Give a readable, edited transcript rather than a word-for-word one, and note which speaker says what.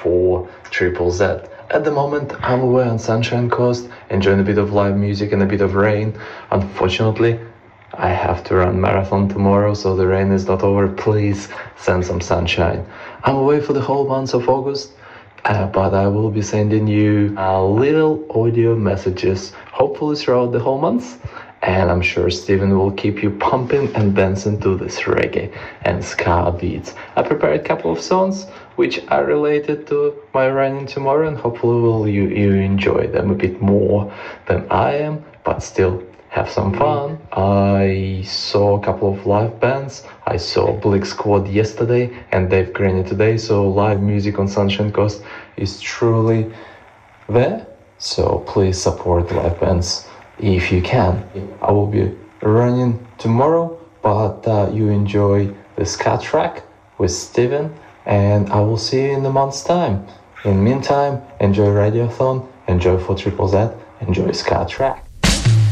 Speaker 1: for Triple Z. At the moment, I'm away on Sunshine Coast, enjoying a bit of live music and a bit of rain. Unfortunately, I have to run marathon tomorrow, so the rain is not over. Please send some sunshine. I'm away for the whole month of August, but I will be sending you little audio messages, hopefully throughout the whole month. And I'm sure Steven will keep you pumping and dancing to this reggae and ska beats. I prepared a couple of songs which are related to my running tomorrow, and hopefully you enjoy them a bit more than I am, but still have some fun. I saw a couple of live bands. I saw Blick Squad yesterday and Dave Graney today, so live music on Sunshine Coast is truly there. So please support live bands if you can. I will be running tomorrow, but you enjoy the ska track with Steven, and I will see you in a month's time. In the meantime, enjoy Radiothon, enjoy 4ZZZ, enjoy ska track.